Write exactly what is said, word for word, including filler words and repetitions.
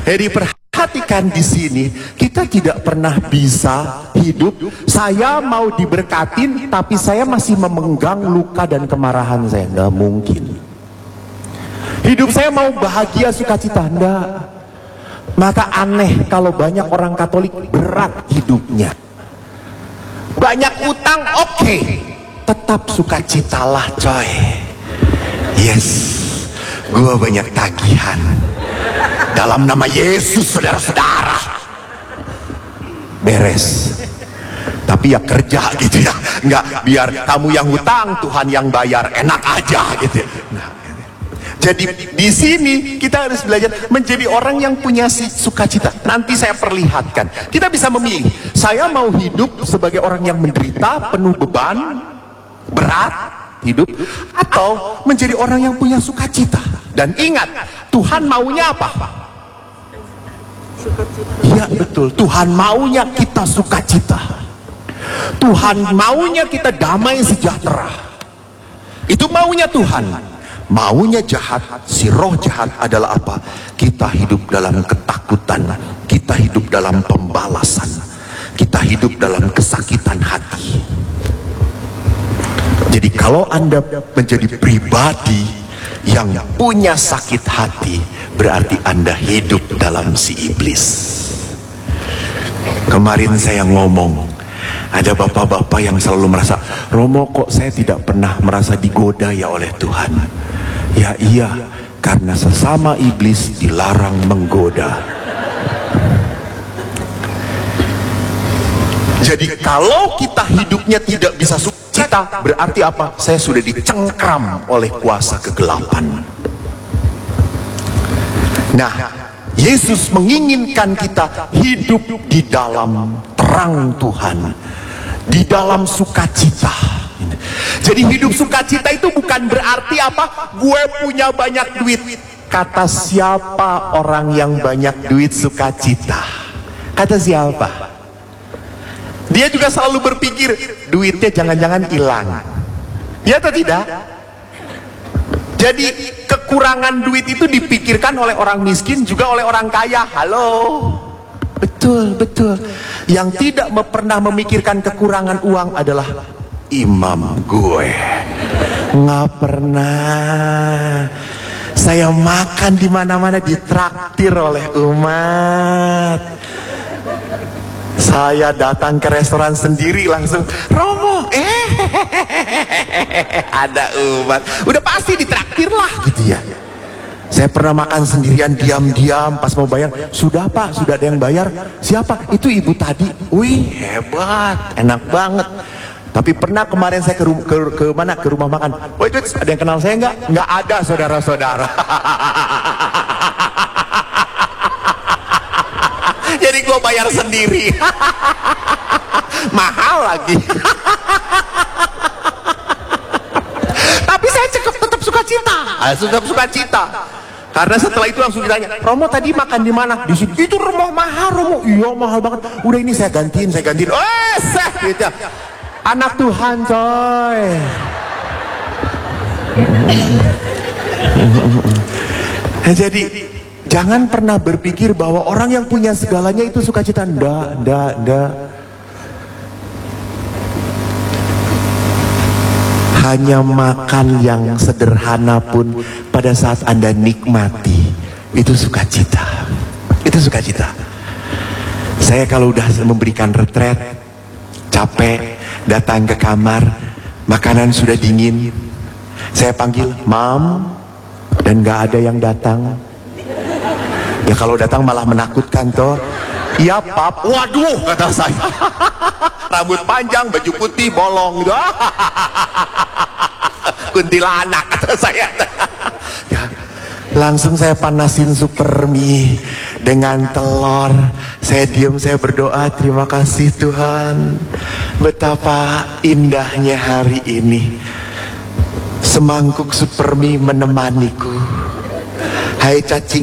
Jadi perhatikan di sini, kita tidak pernah bisa hidup, saya mau diberkatin tapi saya masih memegang luka dan kemarahan saya. Nggak mungkin. Hidup saya mau bahagia, sukacita, enggak. Maka aneh kalau banyak orang Katolik berat hidupnya. Banyak utang, oke, okay. Tetap sukacitalah coy. Yes, gua banyak tagihan. Dalam nama Yesus, saudara-saudara, beres. Tapi ya kerja gitu ya, nggak biar kamu yang hutang, Tuhan yang bayar, enak aja gitu. Nah, jadi di sini kita harus belajar menjadi orang yang punya sukacita. Nanti saya perlihatkan. Kita bisa memilih. Saya mau hidup sebagai orang yang menderita, penuh beban, berat hidup, atau menjadi orang yang punya sukacita. Dan ingat, Tuhan maunya apa? Iya betul, Tuhan maunya kita sukacita. Tuhan maunya kita damai sejahtera. Itu maunya Tuhan. Maunya jahat, si roh jahat adalah apa? Kita hidup dalam ketakutan, kita hidup dalam pembalasan, kita hidup dalam kesakitan hati. Jadi kalau Anda menjadi pribadi yang punya sakit hati, berarti Anda hidup dalam si iblis. Kemarin saya ngomong, ada bapak-bapak yang selalu merasa, Romo kok saya tidak pernah merasa digoda ya oleh Tuhan. Ya iya, karena sesama iblis dilarang menggoda. Jadi kalau kita hidupnya tidak bisa sukacita, berarti apa? Saya sudah dicengkram oleh kuasa kegelapan. Nah, Yesus menginginkan kita hidup di dalam terang Tuhan, di dalam sukacita. Jadi hidup sukacita itu bukan berarti apa? Gue punya banyak duit. Kata siapa orang yang banyak duit sukacita? Kata siapa? Dia juga selalu berpikir duitnya jangan-jangan hilang. Ya atau tidak? Jadi kekurangan duit itu dipikirkan oleh orang miskin juga oleh orang kaya. Halo. Betul, betul. Yang tidak pernah memikirkan kekurangan uang adalah imam gue. Nggak pernah. Saya makan di mana-mana ditraktir oleh umat. Saya datang ke restoran sendiri langsung, Romo, eh, ada umat. Udah pasti ditraktir lah gitu ya. Saya pernah makan sendirian diam-diam, pas mau bayar, sudah Pak, sudah ada yang bayar. Siapa? Itu ibu tadi. Wih, hebat, enak banget. Tapi pernah kemarin saya ke, ke, ke mana ke rumah makan. Woi, ada yang kenal saya nggak? Nggak ada, saudara-saudara. Jadi gue bayar sendiri. Mahal lagi. Tapi saya cukup tetap suka cita. Ah, tetap suka cita. Karena setelah itu langsung ditanya, Romo tadi makan di mana? Di situ. Itu rumah mahal, Romo. Iya mahal banget. Udah ini saya gantiin, saya gantiin. Oh, seh, gitu. Anak Tuhan coy. Jadi jangan pernah berpikir bahwa orang yang punya segalanya itu sukacita. Nggak, nggak, nggak. Hanya makan yang sederhana pun pada saat Anda nikmati itu sukacita. Itu sukacita. Saya kalau udah memberikan retret, capek, datang ke kamar, makanan sudah dingin, saya panggil, Mam, dan gak ada yang datang. Ya kalau datang malah menakutkan toh. Iya Pap, waduh kata saya. Rambut panjang, baju putih, bolong gitu. Kuntilanak kata saya. Ya, langsung saya panasin super mie dengan telur. Saya diam, saya berdoa, terima kasih Tuhan. Betapa indahnya hari ini. Semangkuk super mie menemaniku. Hai cacing